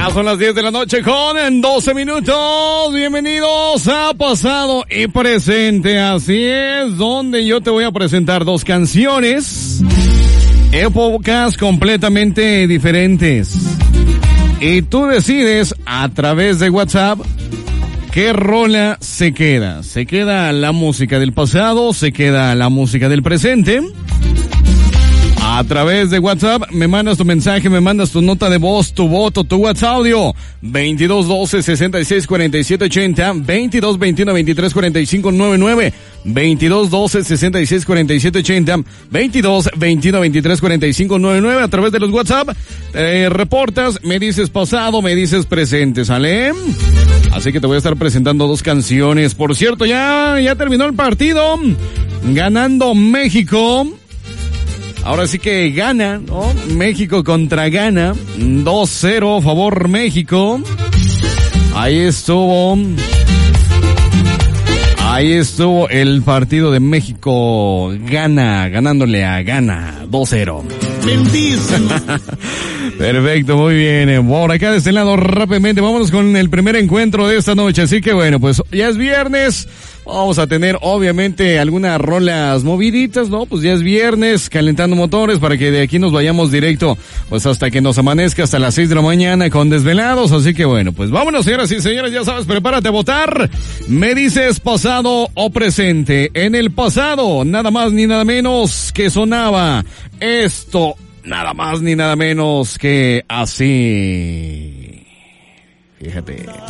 Ya son las 10 de la noche con 12 minutos. Bienvenidos a Pasado y Presente. Así es, donde yo te voy a presentar dos canciones, épocas completamente diferentes. Y tú decides a través de WhatsApp qué rola se queda. ¿Se queda la música del pasado? ¿Se queda la música del presente? A través de WhatsApp me mandas tu mensaje, me mandas tu nota de voz, tu voto, tu WhatsApp audio 2212 66 47 80, 2221 23 45 99, 2212 66 47 80, 2221 23 45 99. A través de los WhatsApp reportas, me dices pasado, me dices presente, ¿sale? Así que te voy a estar presentando dos canciones. Por cierto, ya terminó el partido, ganando México. Ahora sí que gana, ¿no? México contra Ghana, 2-0 favor México. Ahí estuvo el partido de México, ganándole a Ghana, 2-0. Bendísimo. Perfecto, muy bien. Por acá de este lado rápidamente, vámonos con el primer encuentro de esta noche. Así que bueno, pues ya es viernes. Vamos a tener obviamente algunas rolas moviditas, ¿no? Pues ya es viernes, calentando motores para que de aquí nos vayamos directo, pues hasta que nos amanezca hasta las 6 de la mañana con Desvelados. Así que bueno, pues vámonos, señoras y señores, ya sabes, prepárate a votar. Me dices pasado o presente. En el pasado, nada más ni nada menos que sonaba esto, nada más ni nada menos que así. Fíjate.